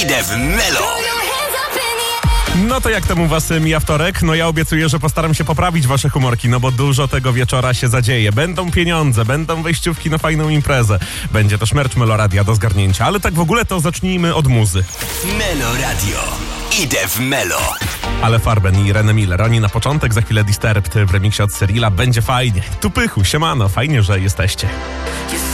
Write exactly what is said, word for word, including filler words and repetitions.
Idę w Melo. No to jak tam u was mija wtorek? No ja obiecuję, że postaram się poprawić wasze humorki, no bo dużo tego wieczora się zadzieje. Będą pieniądze, będą wejściówki na fajną imprezę. Będzie też merch Melo Radia do zgarnięcia, ale tak w ogóle to zacznijmy od muzy. Melo Radio. Idę w Melo. Ale Farben i René Miller, oni na początek, za chwilę Disturbed w remiksie od Cyrilla. Będzie fajnie. Tu Pychu, siemano, fajnie, że jesteście.